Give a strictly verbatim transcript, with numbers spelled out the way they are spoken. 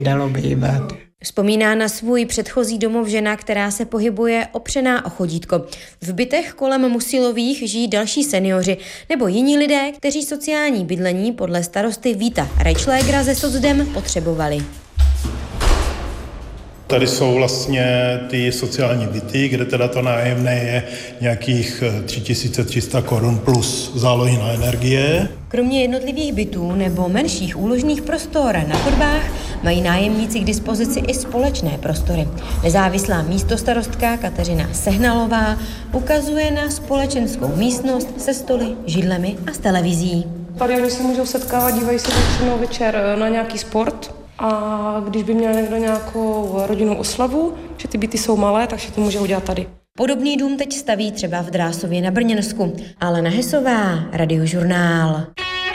dalo bývat. Vzpomíná na svůj předchozí domov žena, která se pohybuje opřená o chodítko. V bytech kolem Musilových žijí další seniori nebo jiní lidé, kteří sociální bydlení podle starosty Víta Reichschlägera ze Socdem potřebovali. Tady jsou vlastně ty sociální byty, kde teda to nájemné je nějakých tři tisíce tři sta korun plus zálohy na energie. Kromě jednotlivých bytů nebo menších úložných prostor na chodbách mají nájemníci k dispozici i společné prostory. Nezávislá místostarostka Kateřina Sehnalová ukazuje na společenskou místnost se stoly, židlemi a s televizí. Tady oni se můžou setkávat, dívají se většinou večer na nějaký sport. A když by měl někdo nějakou rodinnou oslavu, že ty byty jsou malé, takže to může udělat tady. Podobný dům teď staví třeba v Drásově na Brněnsku. Alena Hesová, Radiožurnál.